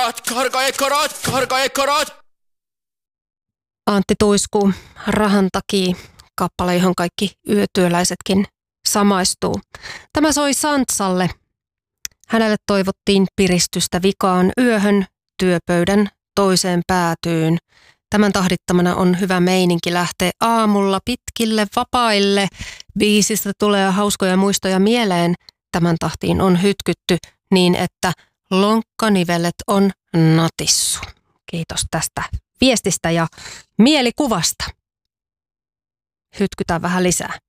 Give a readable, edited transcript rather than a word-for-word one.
Karkaekkarat! Antti Tuiskuu, Rahan takia, kappale, johon kaikki yötyöläisetkin samaistuu. Tämä soi Santsalle. Hänelle toivottiin piristystä vikaan yöhön, työpöydän toiseen päätyyn. Tämän tahdittamana on hyvä meininki lähteä aamulla pitkille vapaille. Biisistä tulee hauskoja muistoja mieleen. Tämän tahtiin on hytkytty niin, että lonkkanivelet on natissu. Kiitos tästä viestistä ja mielikuvasta. Hytkytään vähän lisää.